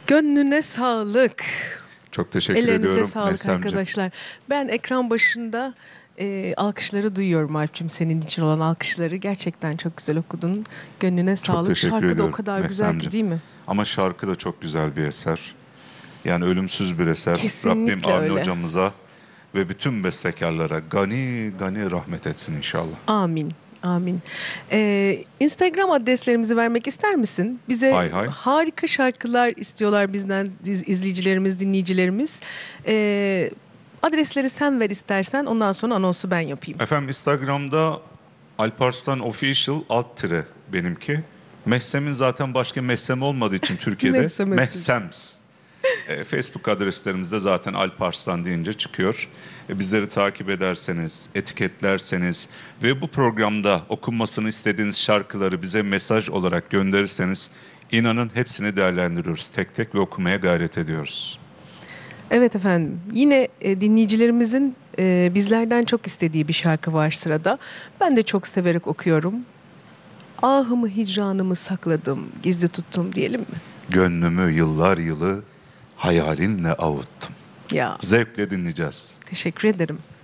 Gönlüne sağlık. Çok teşekkür Ellerinize ediyorum sağlık Meslemciğim. arkadaşlar. Ben ekran başında alkışları duyuyorum Alp'cim, senin için olan alkışları. Gerçekten çok güzel okudun. Gönlüne Çok sağlık. teşekkür Şarkı da o ediyorum kadar güzel ki, Meslemciğim. değil mi? Ama şarkı da çok güzel bir eser. Yani ölümsüz bir eser. Kesinlikle Rabbim Avni öyle. hocamıza ve bütün bestekarlara gani gani rahmet etsin inşallah. Amin. Amin. Instagram adreslerimizi vermek ister misin? Bize Hay hay. harika şarkılar istiyorlar bizden izleyicilerimiz, dinleyicilerimiz. Adresleri sen ver istersen, ondan sonra anonsu ben yapayım. Efendim Instagram'da Alparslan Official alt tire benimki. Mehsem'in zaten başka Mehsem olmadığı için Türkiye'de Mehsem. Mehsems. Facebook adreslerimizde zaten Alparslan deyince çıkıyor. Bizleri takip ederseniz, etiketlerseniz ve bu programda okunmasını istediğiniz şarkıları bize mesaj olarak gönderirseniz inanın hepsini değerlendiriyoruz tek tek ve okumaya gayret ediyoruz. Evet efendim. Yine dinleyicilerimizin bizlerden çok istediği bir şarkı var sırada. Ben de çok severek okuyorum. Ahımı hicranımı sakladım, gizli tuttum diyelim mi? Gönlümü yıllar yılı hayalinle avuttum. Ya, Zevkle dinleyeceğiz. teşekkür ederim.